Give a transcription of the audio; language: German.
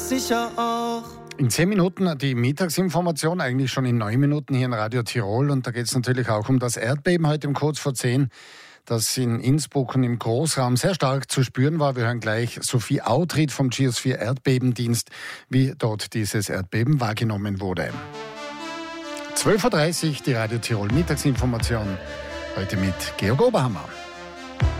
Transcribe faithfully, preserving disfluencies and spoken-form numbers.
das sicher auch. In zehn Minuten die Mittagsinformation, eigentlich schon in neun Minuten hier in Radio Tirol. Und da geht es natürlich auch um das Erdbeben heute um kurz vor zehn, das in Innsbruck und im Großraum sehr stark zu spüren war. Wir hören gleich Sophie Autritt vom Geosphere Erdbebendienst, wie dort dieses Erdbeben wahrgenommen wurde. zwölf Uhr dreißig, die Radio Tirol Mittagsinformation, heute mit Georg Oberhammer.